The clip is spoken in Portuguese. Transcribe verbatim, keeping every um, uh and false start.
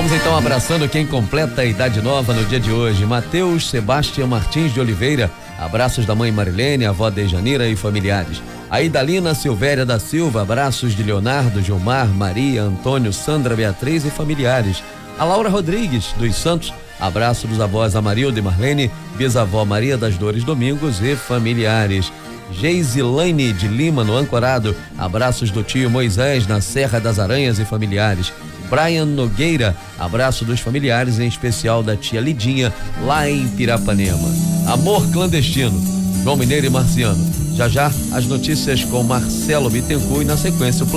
Vamos então abraçando quem completa a idade nova no dia de hoje. Mateus Sebastião Martins de Oliveira, abraços da mãe Marilene, avó Dejanira e familiares. A Idalina Silvéria da Silva, abraços de Leonardo, Gilmar, Maria, Antônio, Sandra, Beatriz e familiares. A Laura Rodrigues dos Santos, abraço dos avós Amarildo e Marlene, bisavó Maria das Dores Domingos e familiares. Geisilane de Lima, no Ancorado, abraços do tio Moisés na Serra das Aranhas e familiares. Brian Nogueira, abraço dos familiares, em especial da tia Lidinha, lá em Pirapanema. Amor clandestino, João Mineiro e Marciano. Já já as notícias com Marcelo Bittencourt e na sequência o